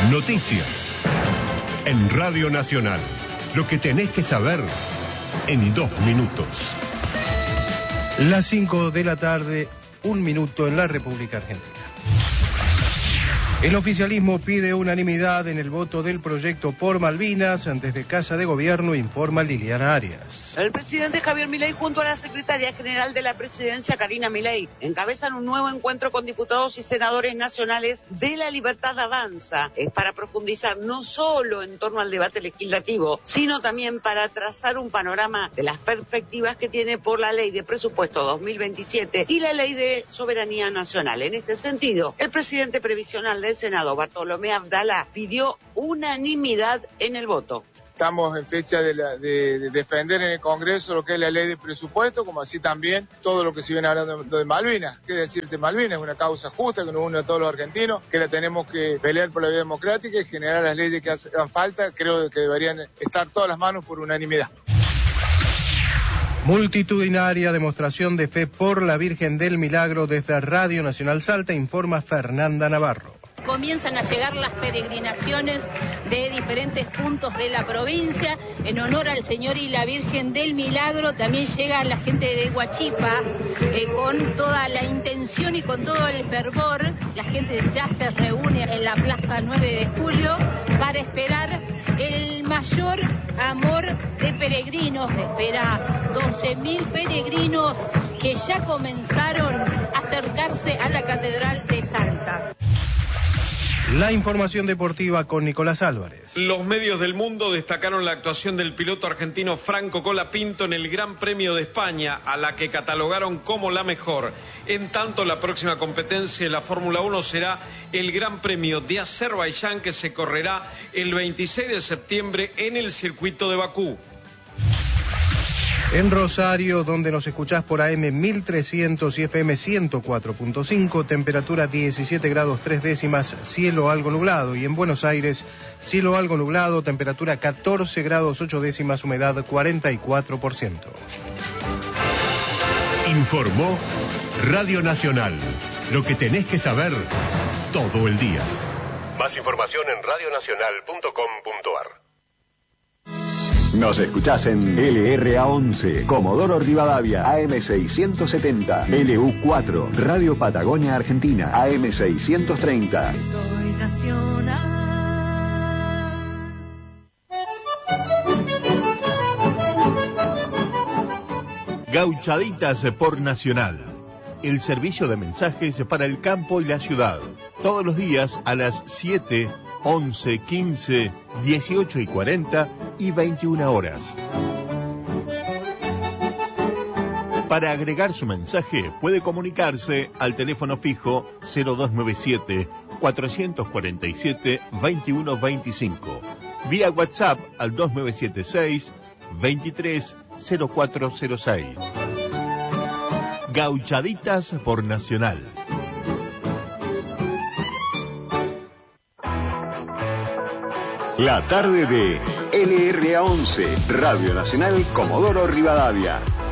Noticias. En Radio Nacional. Lo que tenés que saber en 2 minutos. Las 5 de la tarde, 1 minuto en la República Argentina. El oficialismo pide unanimidad en el voto del proyecto por Malvinas. Desde Casa de Gobierno informa Liliana Arias. El presidente Javier Milei junto a la secretaria general de la presidencia, Karina Milei, encabezan un nuevo encuentro con diputados y senadores nacionales de La Libertad Avanza. Es para profundizar no solo en torno al debate legislativo, sino también para trazar un panorama de las perspectivas que tiene por la Ley de Presupuesto 2027 y la Ley de Soberanía Nacional. En este sentido, el presidente previsional del Senado, Bartolomé Abdala, pidió unanimidad en el voto. Estamos en fecha de defender en el Congreso lo que es la ley de presupuesto, como así también todo lo que se viene hablando de Malvinas. ¿Qué decir de Malvinas? Es una causa justa que nos une a todos los argentinos, que la tenemos que pelear por la vía democrática y generar las leyes que hagan falta. Creo que deberían estar todas las manos por unanimidad. Multitudinaria demostración de fe por la Virgen del Milagro desde Radio Nacional Salta, informa Fernanda Navarro. Comienzan a llegar las peregrinaciones de diferentes puntos de la provincia en honor al Señor y la Virgen del Milagro. También llega la gente de Huachipa con toda la intención y con todo el fervor. La gente ya se reúne en la Plaza 9 de Julio para esperar el mayor amor de peregrinos. Se espera 12.000 peregrinos que ya comenzaron a acercarse a la Catedral de Salta. La información deportiva con Nicolás Álvarez. Los medios del mundo destacaron la actuación del piloto argentino Franco Colapinto en el Gran Premio de España, a la que catalogaron como la mejor. En tanto, la próxima competencia de la Fórmula 1 será el Gran Premio de Azerbaiyán, que se correrá el 26 de septiembre en el circuito de Bakú. En Rosario, donde nos escuchás por AM 1300 y FM 104.5, temperatura 17 grados 3 décimas, cielo algo nublado. Y en Buenos Aires, cielo algo nublado, temperatura 14 grados 8 décimas, humedad 44%. Informó Radio Nacional. Lo que tenés que saber todo el día. Más información en radionacional.com.ar. Nos escuchás en LRA11, Comodoro Rivadavia, AM670, LU4, Radio Patagonia Argentina, AM630. Soy nacional. Gauchaditas por Nacional. El servicio de mensajes para el campo y la ciudad. Todos los días a las 7, 11, 15, 18 y 40 y 21 horas. Para agregar su mensaje puede comunicarse al teléfono fijo 0297 447 2125, vía WhatsApp al 2976 230406. Gauchaditas por Nacional. La tarde de LRA11, Radio Nacional Comodoro Rivadavia.